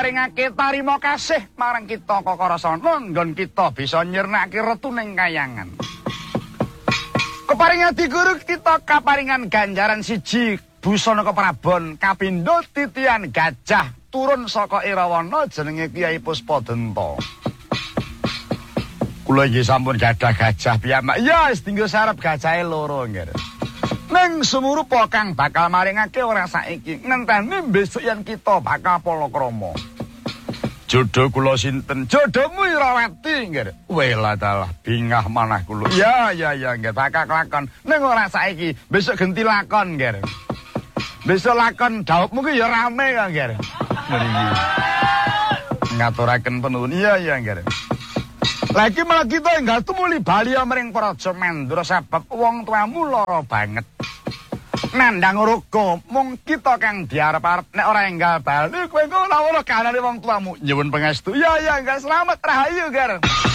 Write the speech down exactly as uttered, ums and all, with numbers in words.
maringake tarima kasih marang kita Kakarasana nggon kita bisa nyirnake retuning kayangan. Keparingan diguru kita kaparingan ganjaran siji busana keprabon kapindho titian gajah turun saka Irawana jenenge Kyai Puspadenta. Kula iki sampun gadah gajah piyambak. Ya wis tinggal sarep gajahe loro nggih. Ning sumurupa kang bakal maringake ora saiki, ngenteni besok yen kita bakal palakrama. Jodoh kula sinten? Jodohmu Irawati nggih. Wela dalah bingah manah kula. Ya ya ya nggih bakal lakon. Ning ora saiki, besok genti lakon nggih. Besok lakon dhawuhmu ki ya rame kok nggih. Mriki. Ngaturaken penuhun. Iya iya nggih. Lagi malah kita enggal tumuli bali mring Praja Mandura sebab wong tuamu lara banget. Nandang ruga mung kita kang diarep-arep nek ora enggal bali kowe engko ora ana kanane wong tuamu. Nyuwun pangestu. Ya ya enggak selamat rahayu, Gar.